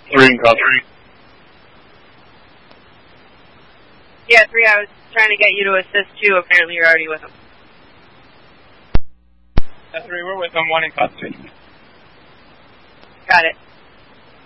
3 in cut 3. Yeah, 3, I was trying to get you to assist 2. Apparently you're already with him. 3, we're with him. 1 in cut 3. Got it.